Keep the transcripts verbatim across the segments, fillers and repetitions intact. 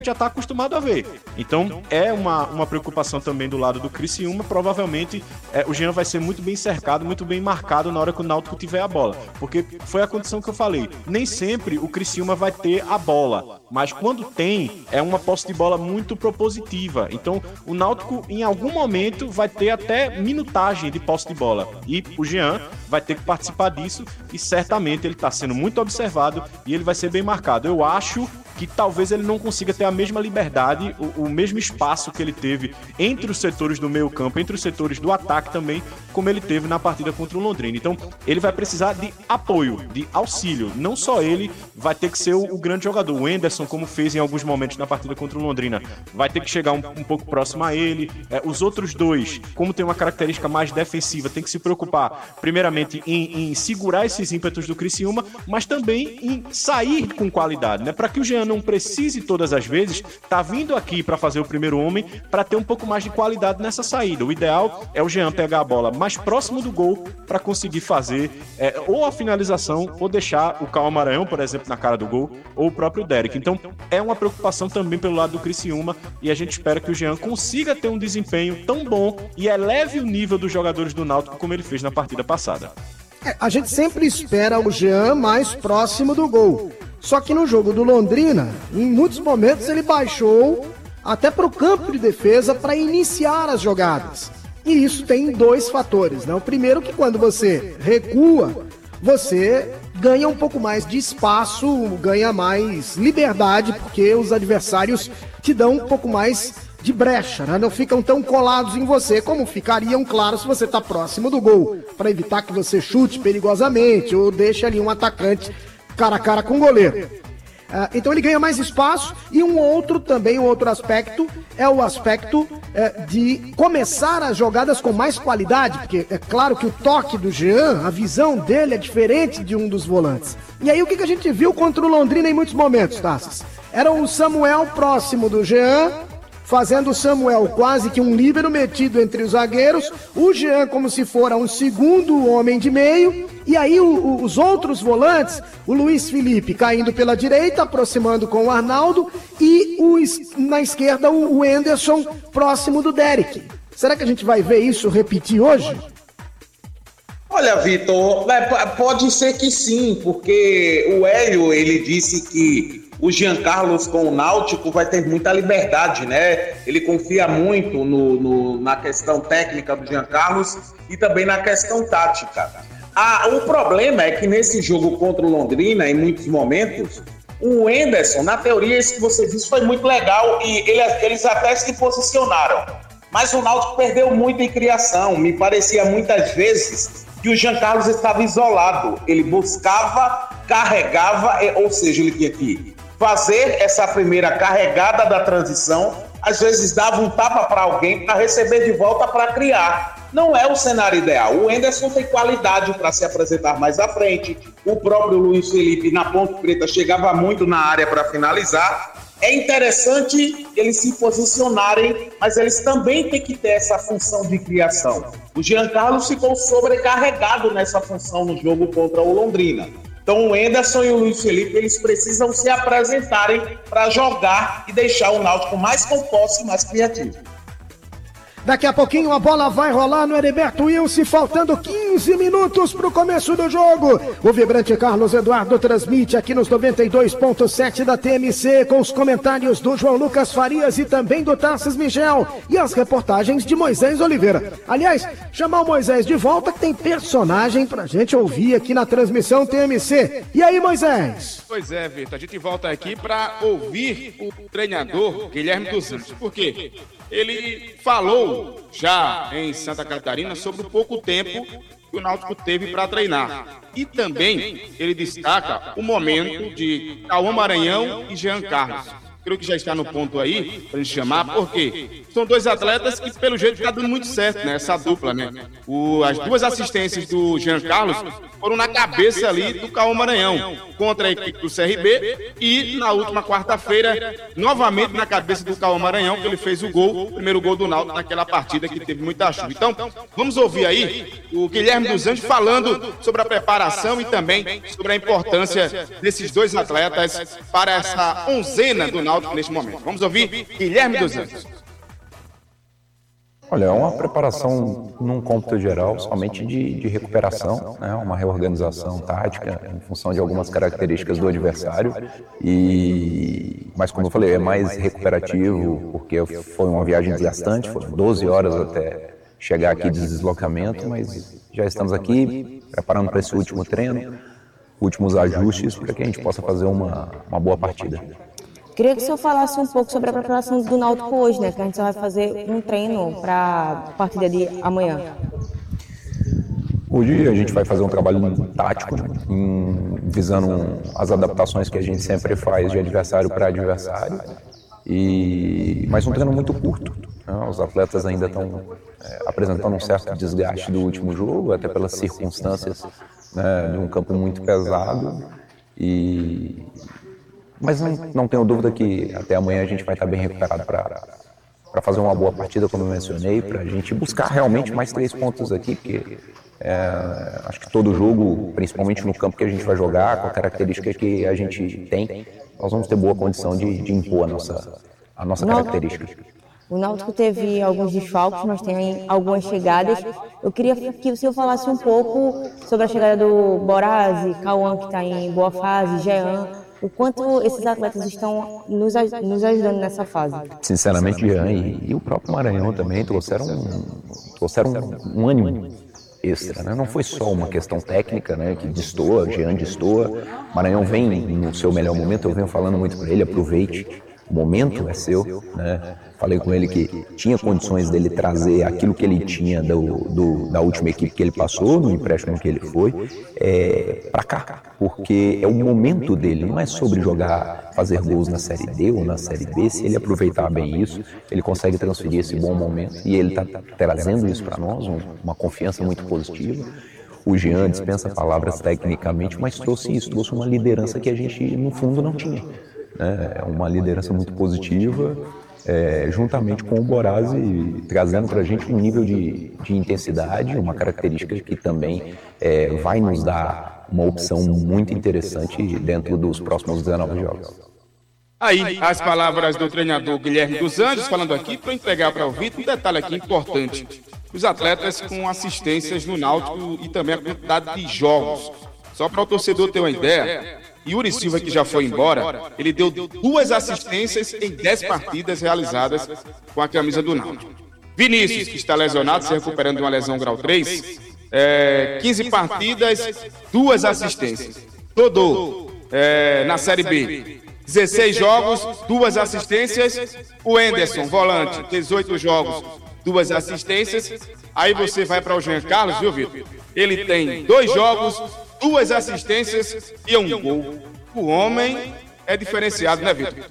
já está acostumado a ver. Então, é uma, uma preocupação também do lado do Criciúma. Provavelmente, é, o Jean vai ser muito bem cercado, muito bem marcado na hora que o Náutico tiver a bola. Porque foi a condição que eu falei. Nem sempre o Criciúma vai ter a bola, mas quando tem, é uma posse de bola muito propositiva. Então, o Náutico, em algum momento, vai ter até minutagem de posse de bola. E o Jean vai ter que participar disso e certamente ele está sendo muito observado e ele vai ser bem marcado. Eu acho que talvez ele não consiga ter a mesma liberdade, o, o mesmo espaço que ele teve entre os setores do meio campo, entre os setores do ataque também, como ele teve na partida contra o Londrina. Então, ele vai precisar de apoio, de auxílio. Não só ele vai ter que ser o, o grande jogador. O Henderson, como fez em alguns momentos na partida contra o Londrina, vai ter que chegar um, um pouco próximo a ele. É, os outros dois, como tem uma característica mais defensiva, tem que se preocupar, primeiramente, em, em segurar esses ímpetos do Criciúma, mas também em sair com qualidade, né? Para que o Jean não precise todas as vezes tá vindo aqui para fazer o primeiro homem, para ter um pouco mais de qualidade nessa saída. O ideal é o Jean pegar a bola mais próximo do gol para conseguir fazer é, ou a finalização ou deixar o Cauã Maranhão, por exemplo, na cara do gol, ou o próprio Derek. Então é uma preocupação também pelo lado do Criciúma e a gente espera que o Jean consiga ter um desempenho tão bom e eleve o nível dos jogadores do Náutico como ele fez na partida passada. É, a gente sempre espera o Jean mais próximo do gol. Só que no jogo do Londrina, em muitos momentos ele baixou até para o campo de defesa para iniciar as jogadas. E isso tem dois fatores, né? O primeiro que quando você recua, você ganha um pouco mais de espaço, ganha mais liberdade, porque os adversários te dão um pouco mais de brecha, né? Não ficam tão colados em você como ficariam, claro, se você está próximo do gol, para evitar que você chute perigosamente ou deixe ali um atacante cara a cara com o goleiro. Uh, então ele ganha mais espaço e um outro também, um outro aspecto é o aspecto uh, de começar as jogadas com mais qualidade, porque é claro que o toque do Jean, a visão dele é diferente de um dos volantes. E aí o que, que a gente viu contra o Londrina em muitos momentos, Taças? Era o Samuel próximo do Jean, fazendo o Samuel quase que um líbero metido entre os zagueiros, o Jean como se fora um segundo homem de meio, e aí o, o, os outros volantes, o Luiz Felipe caindo pela direita, aproximando com o Arnaldo, e o, na esquerda o, o Henderson próximo do Derek. Será que a gente vai ver isso repetir hoje? Olha, Vitor, pode ser que sim, porque o Hélio, ele disse que o Jean Carlos com o Náutico vai ter muita liberdade, né? Ele confia muito no, no, na questão técnica do Jean Carlos e também na questão tática. Ah, o problema é que nesse jogo contra o Londrina, em muitos momentos, o Henderson, na teoria, isso que você disse foi muito legal e ele, eles até se posicionaram. Mas o Náutico perdeu muito em criação. Me parecia muitas vezes que o Jean Carlos estava isolado. Ele buscava, carregava, ou seja, ele tinha que fazer essa primeira carregada da transição, às vezes dava um tapa para alguém para receber de volta para criar. Não é o cenário ideal. O Henderson tem qualidade para se apresentar mais à frente. O próprio Luiz Felipe na Ponte Preta chegava muito na área para finalizar. É interessante eles se posicionarem, mas eles também têm que ter essa função de criação. O Jean Carlos ficou sobrecarregado nessa função no jogo contra o Londrina. Então o Henderson e o Luiz Felipe, eles precisam se apresentarem para jogar e deixar o Náutico mais com posse e mais criativo. Daqui a pouquinho a bola vai rolar no Heriberto Wilson, faltando quinze minutos para o começo do jogo. O vibrante Carlos Eduardo transmite aqui nos noventa e dois ponto sete da T M C, com os comentários do João Lucas Farias e também do Tarcis Michel, e as reportagens de Moisés Oliveira. Aliás, chamar o Moisés de volta, que tem personagem pra gente ouvir aqui na transmissão T M C. E aí, Moisés? Pois é, Vitor, a gente volta aqui para ouvir o treinador Guilherme dos Santos. Por quê? Ele falou já em Santa Catarina sobre o pouco tempo que o Náutico teve para treinar. E também ele destaca o momento de Cauã Maranhão e Jean Carlos. Creio que já está no ponto aí, para a gente chamar, porque são dois atletas que, pelo jeito, está dando muito certo, né? Essa dupla, né? O, as duas assistências do Jean Carlos foram na cabeça ali do Cauã Maranhão, contra a equipe do C R B, e na última quarta-feira, novamente na cabeça do Cauã Maranhão, que ele fez o gol, o primeiro gol do Náutico naquela partida que teve muita chuva. Então, vamos ouvir aí o Guilherme dos Anjos falando sobre a preparação e também sobre a importância desses dois atletas para essa onzena do Náutico Náutico neste momento. Vamos ouvir Guilherme dos Anjos. Olha, é uma preparação num cômputo geral somente de, de recuperação, né? Uma reorganização tática em função de algumas características do adversário, e, mas como eu falei, é mais recuperativo porque foi uma viagem desgastante, foram doze horas até chegar aqui de deslocamento, mas já estamos aqui preparando para esse último treino, últimos ajustes para que a gente possa fazer uma, uma boa partida. Queria que o senhor falasse um pouco sobre a preparação do Náutico hoje, né? Que a gente só vai fazer um treino para a partida de amanhã. Hoje a gente vai fazer um trabalho tático, né? em, visando as adaptações que a gente sempre faz de adversário para adversário. E, mas um treino muito curto. Né? Os atletas ainda estão é, apresentando um certo desgaste do último jogo, até pelas circunstâncias, né, de um campo muito pesado. E... Mas não, não tenho dúvida que até amanhã a gente vai estar bem recuperado para fazer uma boa partida, como eu mencionei, para a gente buscar realmente mais três pontos aqui, porque é, acho que todo jogo, principalmente no campo que a gente vai jogar, com a característica que a gente tem, nós vamos ter boa condição de, de impor a nossa, a nossa característica. O Náutico teve alguns desfalques, mas tem algumas chegadas. Eu queria que o senhor falasse um pouco sobre a chegada do Borazzi, Cauã, que está em boa fase, Jean. O quanto esses atletas estão nos, nos ajudando nessa fase? Sinceramente, Jean e, e o próprio Maranhão também trouxeram um, trouxeram um, um ânimo extra, né? Não foi só uma questão técnica, né, que destoa, Jean destoa. Maranhão vem no seu melhor momento, eu venho falando muito para ele, aproveite. O momento é seu, né? Falei com ele que tinha condições dele trazer aquilo que ele tinha do, do, da última equipe que ele passou, no empréstimo que ele foi, é, para cá, porque é o momento dele, não é sobre jogar, fazer gols na Série D ou na Série B. Se ele aproveitar bem isso, ele consegue transferir esse bom momento, e ele está trazendo isso para nós, um, uma confiança muito positiva. O Jean dispensa palavras tecnicamente, mas trouxe isso, trouxe uma liderança que a gente, no fundo, não tinha. É uma liderança muito positiva, é, juntamente com o Borazzi, trazendo para a gente um nível de, de intensidade, uma característica que também é, vai nos dar uma opção muito interessante dentro dos próximos dezenove jogos. Aí, as palavras do treinador Guilherme dos Anjos, falando aqui para entregar para o Vitor um detalhe aqui importante. Os atletas com assistências no Náutico e também a quantidade de jogos. Só para o torcedor ter uma ideia, Yuri Silva, que já foi embora, ele deu duas assistências em dez partidas realizadas com a camisa do Náutico. Vinícius, que está lesionado, se recuperando de uma lesão grau três, é, quinze partidas, duas assistências. Dodô, é, na Série B, dezesseis jogos, duas assistências. O Enderson, volante, dezoito jogos, duas assistências. Aí você vai para o Jean Carlos, viu, Vitor? Ele tem dois jogos, duas assistências e um gol. O homem é diferenciado, né, Vitor?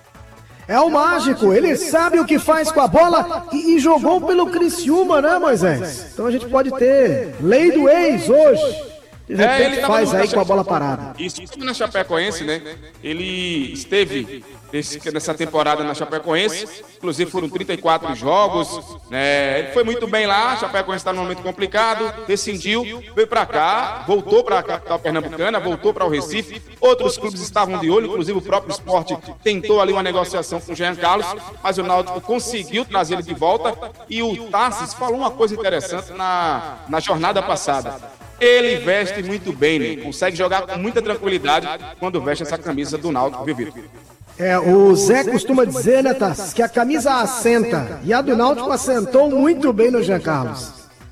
É o mágico, ele sabe o que faz com a bola e, e jogou pelo Criciúma, né, Moisés? Então a gente pode ter lei do ex hoje. De repente, é, ele faz aí com a bola parada. Isso, na Chapecoense, né? Ele esteve esse, nessa temporada na Chapecoense, inclusive foram trinta e quatro jogos, né? Ele foi muito bem lá, a Chapecoense está num momento complicado, decidiu, veio para cá, voltou para a capital pernambucana, voltou para o Recife, outros clubes estavam de olho, inclusive o próprio Sport tentou ali uma negociação com o Jean Carlos, mas o Náutico conseguiu trazer ele de volta, e o Tarsis falou uma coisa interessante na, na jornada passada. Ele veste muito bem, né? Consegue jogar com muita tranquilidade quando veste essa camisa do Náutico, viu, Vitor? É, o Zé costuma dizer, né, Tassi, que a camisa assenta, e a do Náutico assentou muito bem no Jean Carlos.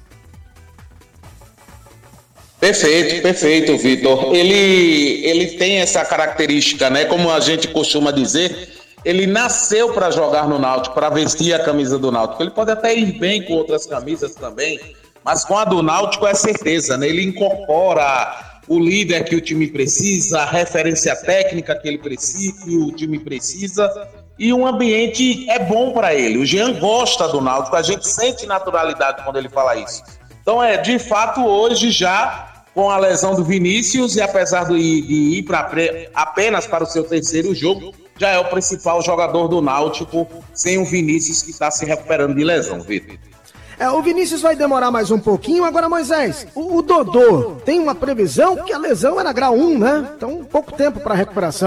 Perfeito, perfeito, Vitor. Ele, ele tem essa característica, né? Como a gente costuma dizer, ele nasceu para jogar no Náutico, para vestir a camisa do Náutico. Ele pode até ir bem com outras camisas também, mas com a do Náutico é certeza, né? Ele incorpora o líder que o time precisa, a referência técnica que ele precisa, que o time precisa, e um ambiente é bom para ele. O Jean gosta do Náutico, a gente sente naturalidade quando ele fala isso. Então, é, de fato, hoje já com a lesão do Vinícius, e apesar de, de ir pra, apenas para o seu terceiro jogo, já é o principal jogador do Náutico, sem o Vinícius que está se recuperando de lesão, Vitor. É, o Vinícius vai demorar mais um pouquinho. Agora, Moisés, o, o Dodô tem uma previsão que a lesão era grau um, né? Então, pouco tempo para recuperação.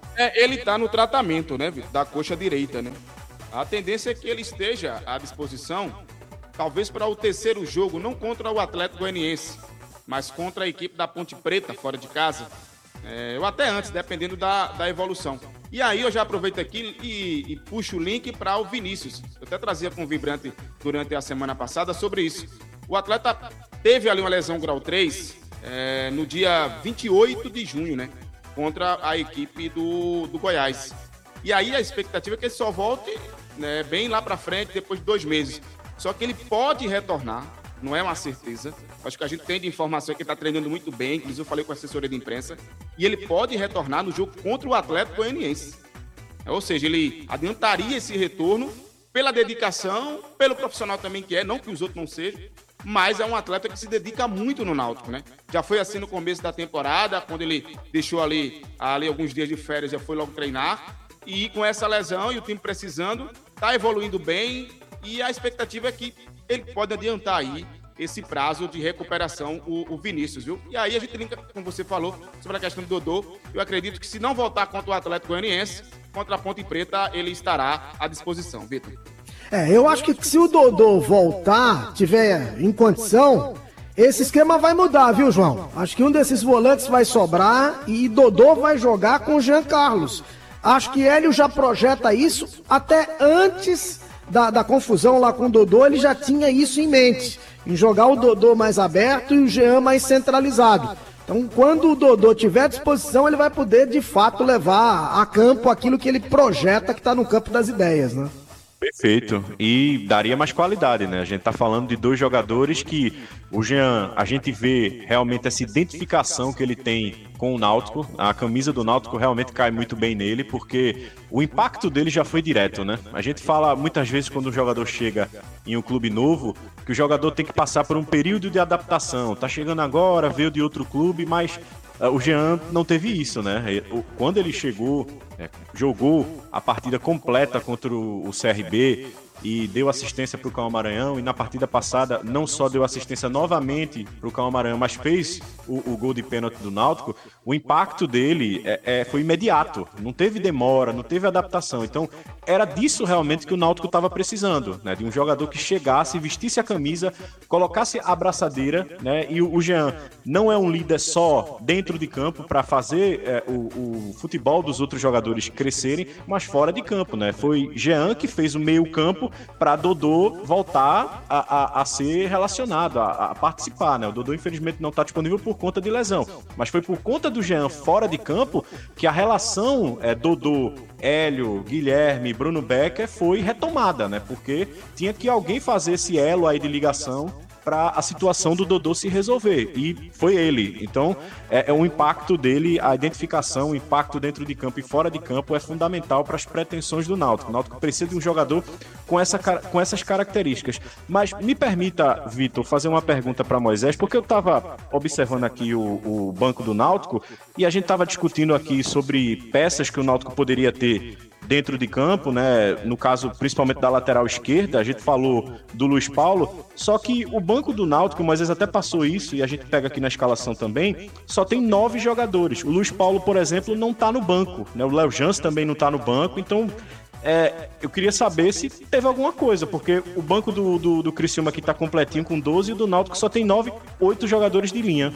É, ele está no tratamento, né, Vitor, da coxa direita, né? A tendência é que ele esteja à disposição, talvez para o terceiro jogo, não contra o Atlético Goianiense, mas contra a equipe da Ponte Preta, fora de casa, é, ou até antes, dependendo da, da evolução. E aí eu já aproveito aqui e, e puxo o link para o Vinícius. Eu até trazia com o Vibrante durante a semana passada sobre isso. O atleta teve ali uma lesão grau três é, no dia vinte e oito de junho, né? Contra a equipe do, do Goiás. E aí a expectativa é que ele só volte, né, bem lá para frente, depois de dois meses. Só que ele pode retornar, não é uma certeza. Acho que a gente tem de informação que ele está treinando muito bem, inclusive eu falei com a assessoria de imprensa, e ele pode retornar no jogo contra o Atlético Goianiense. Ou seja, ele adiantaria esse retorno pela dedicação, pelo profissional também que é, não que os outros não sejam, mas é um atleta que se dedica muito no Náutico, né? Já foi assim no começo da temporada, quando ele deixou ali, ali alguns dias de férias, já foi logo treinar, e com essa lesão e o time precisando, tá evoluindo bem, e a expectativa é que ele pode adiantar aí esse prazo de recuperação, o, o Vinícius, viu? E aí a gente linka, como você falou, sobre a questão do Dodô. Eu acredito que se não voltar contra o Atlético Goianiense, contra a Ponte Preta, ele estará à disposição, Vitor. É, eu acho que se o Dodô voltar, tiver em condição, esse esquema vai mudar, viu, João? Acho que um desses volantes vai sobrar e Dodô vai jogar com o Jean Carlos. Acho que Hélio já projeta isso até antes da, da confusão lá com o Dodô, ele já tinha isso em mente, em jogar o Dodô mais aberto e o Jean mais centralizado. Então, quando o Dodô tiver à disposição, ele vai poder, de fato, levar a campo aquilo que ele projeta que está no campo das ideias, né? Perfeito. E daria mais qualidade, né? A gente tá falando de dois jogadores que o Jean, a gente vê realmente essa identificação que ele tem com o Náutico. A camisa do Náutico realmente cai muito bem nele, porque o impacto dele já foi direto, né? A gente fala muitas vezes quando o jogador chega em um clube novo, que o jogador tem que passar por um período de adaptação. Tá chegando agora, veio de outro clube, mas o Jean não teve isso, né? Quando ele chegou, é, jogou a partida completa contra o C R B e deu assistência para o Cauã Maranhão, e na partida passada não só deu assistência novamente para o Cauã Maranhão, mas fez o, o gol de pênalti do Náutico. O impacto dele é, é, foi imediato, não teve demora, não teve adaptação. Então era disso realmente que o Náutico estava precisando, né? De um jogador que chegasse, vestisse a camisa, colocasse a abraçadeira, né? E o, o Jean não é um líder só dentro de campo para fazer é, o, o futebol dos outros jogadores crescerem, mas fora de campo, né? Foi Jean que fez o meio campo para Dodô voltar a, a, a ser relacionado, a, a participar, né? O Dodô infelizmente não está disponível por conta de lesão, mas foi por conta do Jean fora de campo que a relação é, Dodô, Hélio, Guilherme, Bruno Becker foi retomada, né? Porque tinha que alguém fazer esse elo aí de ligação para a situação do Dodô se resolver, e foi ele. Então, é, é um impacto dele, a identificação, o impacto dentro de campo e fora de campo é fundamental para as pretensões do Náutico. O Náutico precisa de um jogador com, essa, com essas características. Mas me permita, Vitor, fazer uma pergunta para Moisés, porque eu estava observando aqui o, o banco do Náutico e a gente estava discutindo aqui sobre peças que o Náutico poderia ter dentro de campo, né? No caso, principalmente da lateral esquerda, a gente falou do Luiz Paulo, só que o banco do Náutico, mas vezes até passou isso, e a gente pega aqui na escalação também, só tem nove jogadores. O Luiz Paulo, por exemplo, não tá no banco, né? O Léo Jans também não tá no banco, então é, eu queria saber se teve alguma coisa, porque o banco do, do, do Criciúma aqui tá completinho com doze, e o do Náutico só tem nove, oito jogadores de linha.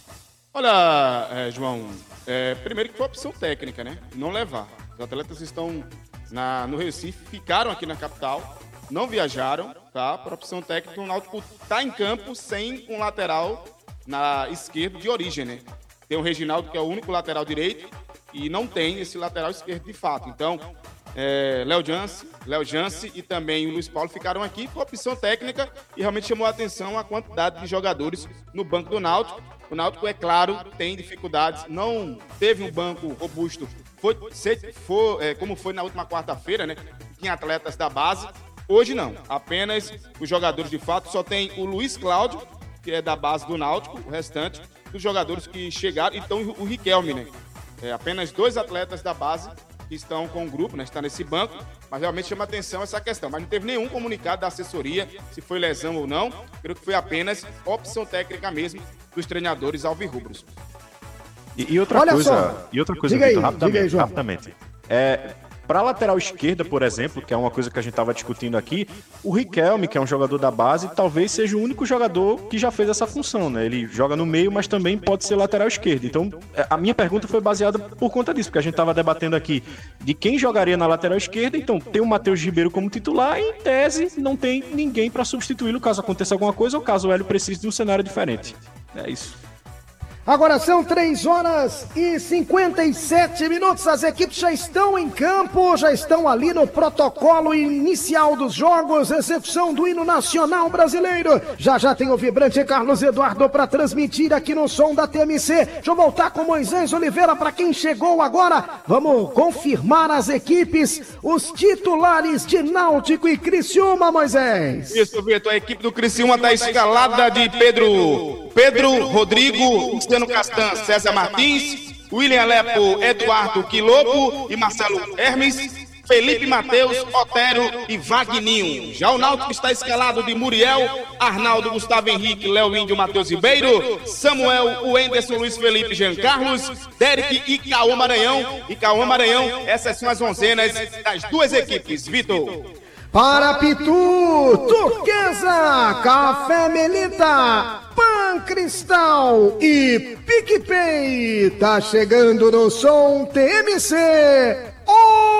Olha, é, João, é, primeiro que foi opção técnica, né? Não levar. Os atletas estão na, no Recife, ficaram aqui na capital, não viajaram, tá? Por opção técnica, o Náutico tá em campo sem um lateral na esquerda de origem, né? Tem o Reginaldo, que é o único lateral direito, e não tem esse lateral esquerdo de fato. Então, é, Léo Jans, Léo Jance e também o Luiz Paulo ficaram aqui por opção técnica, e realmente chamou a atenção a quantidade de jogadores no banco do Náutico. O Náutico, é claro, tem dificuldades, não teve um banco robusto, foi, foi, é, como foi na última quarta-feira, né? Tinha atletas da base. Hoje não, apenas os jogadores de fato, só tem o Luiz Cláudio, que é da base do Náutico, o restante dos jogadores que chegaram, então o Riquelme, né? É, apenas dois atletas da base que estão com o grupo, né? Está nesse banco, mas realmente chama atenção essa questão. Mas não teve nenhum comunicado da assessoria, se foi lesão ou não. Creio que foi apenas opção técnica mesmo dos treinadores alvirrubros. E, e outra Olha coisa, só. e outra coisa, Diga Vitor, aí, rapidamente, diga aí, João. rapidamente. É, para a lateral esquerda, por exemplo, que é uma coisa que a gente estava discutindo aqui, o Riquelme, que é um jogador da base, talvez seja o único jogador que já fez essa função, né? Ele joga no meio, mas também pode ser lateral esquerdo. Então, a minha pergunta foi baseada por conta disso, porque a gente estava debatendo aqui de quem jogaria na lateral esquerda. Então, tem o Matheus Ribeiro como titular e, em tese, não tem ninguém para substituí-lo caso aconteça alguma coisa ou caso o Hélio precise de um cenário diferente. É isso. Agora são três horas e cinquenta e sete minutos, as equipes já estão em campo, já estão ali no protocolo inicial dos jogos, execução do hino nacional brasileiro. Já já tem o vibrante Carlos Eduardo para transmitir aqui no som da T M C. Deixa eu voltar com Moisés Oliveira para quem chegou agora. Vamos confirmar as equipes, os titulares de Náutico e Criciúma, Moisés. Isso, Vitor, a equipe do Criciúma está escalada de Pedro, Pedro, Rodrigo, Luciano Castan, César Martins, William Alepo, Eduardo Quilopo e Marcelo Hermes, Felipe Mateus, Otero e Vagninho. Já o Náutico está escalado de Muriel, Arnaldo, Gustavo Henrique, Léo Índio, Matheus Ribeiro, Samuel, o Enderson, Luiz Felipe, Jean Carlos, Derek e Cauã Maranhão. E Cauã Maranhão, essas são as onzenas das duas equipes. Vitor. Para Pitu, Turquesa, Café Melita, Pan Cristal e PicPay. Tá chegando no som T M C. Oh!